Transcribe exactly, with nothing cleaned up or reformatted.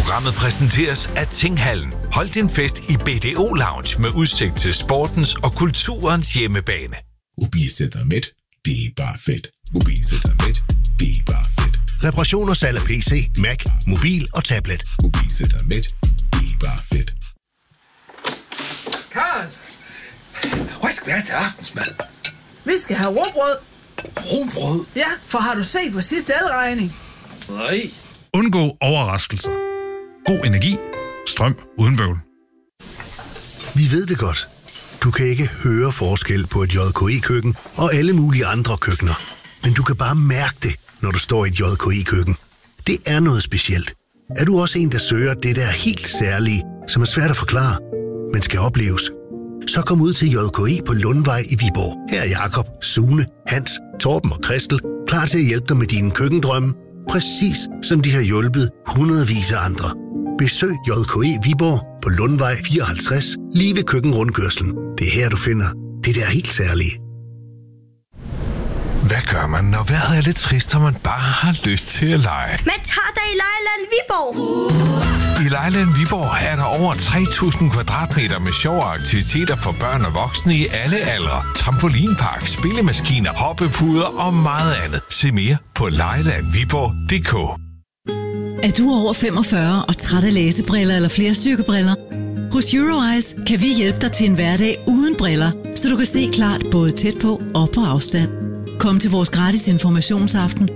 Programmet præsenteres af Tinghallen. Hold din fest i B D O Lounge med udsigt til sportens og kulturens hjemmebane. Mobilcenter Med, det er bare fedt. Mobilcenter Med, det er bare fedt. Reparation og salg af P C, Mac, mobil og tablet. Mobilcenter Med, det er bare fedt. Karen, hvad skal vi have til aftensmad? Vi skal have rugbrød. Rugbrød? Ja, for har du set på sidste elregning? Nej. Undgå overraskelser. God energi. Strøm uden bøvl. Vi ved det godt. Du kan ikke høre forskel på et J K E-køkken og alle mulige andre køkkener. Men du kan bare mærke det, når du står i et J K E-køkken. Det er noget specielt. Er du også en, der søger det der helt særlige, som er svært at forklare, men skal opleves? Så kom ud til J K E på Lundvej i Viborg. Her er Jakob, Sune, Hans, Torben og Christel klar til at hjælpe dig med dine køkkendrømme. Præcis som de har hjulpet hundredvis af andre. Besøg J K E Viborg på Lundvej fireoghalvtreds, lige ved køkkenrundkørslen. Det er her, du finder det der helt særlige. Hvad gør man, når vejret er lidt trist, og man bare har lyst til at lege? Man tager dig i Lejeland Viborg. I Lejeland Viborg er der over tre tusind kvadratmeter med sjove aktiviteter for børn og voksne i alle aldre. Trampolinpark, spillemaskiner, hoppepuder og meget andet. Se mere på lejeland viborg punktum d k. Er du over femogfyrre og træt af læsebriller eller flerstyrkebriller? Hos Euroeyes kan vi hjælpe dig til en hverdag uden briller, så du kan se klart både tæt på og på afstand. Kom til vores gratis informationsaften